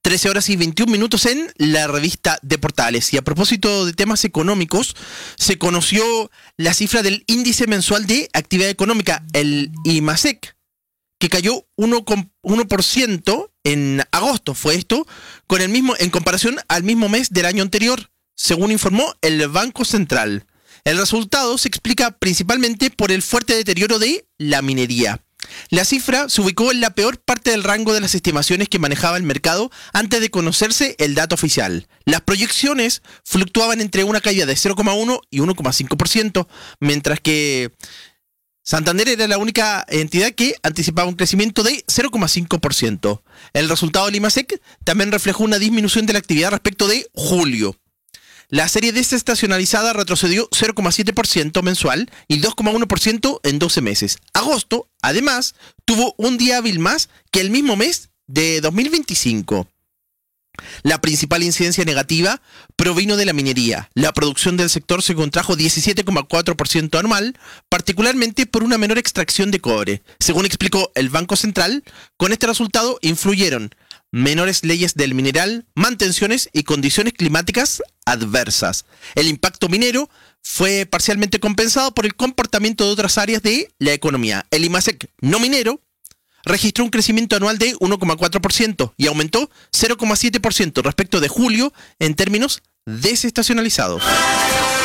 13 horas y 21 minutos en la revista de Portales. Y a propósito de temas económicos, se conoció la cifra del índice mensual de actividad económica, el IMASEC, que cayó 1,1% en agosto, fue esto, en comparación al mismo mes del año anterior, según informó el Banco Central. El resultado se explica principalmente por el fuerte deterioro de la minería. La cifra se ubicó en la peor parte del rango de las estimaciones que manejaba el mercado antes de conocerse el dato oficial. Las proyecciones fluctuaban entre una caída de 0,1 y 1,5%, mientras que Santander era la única entidad que anticipaba un crecimiento de 0,5%. El resultado del IMASEC también reflejó una disminución de la actividad respecto de julio. La serie desestacionalizada retrocedió 0,7% mensual y 2,1% en 12 meses. Agosto, además, tuvo un día hábil más que el mismo mes de 2025. La principal incidencia negativa provino de la minería. La producción del sector se contrajo 17,4% anual, particularmente por una menor extracción de cobre. Según explicó el Banco Central, con este resultado influyeron menores leyes del mineral, mantenciones y condiciones climáticas adversas. El impacto minero fue parcialmente compensado por el comportamiento de otras áreas de la economía. El IMASEC no minero registró un crecimiento anual de 1,4% y aumentó 0,7% respecto de julio en términos desestacionalizados.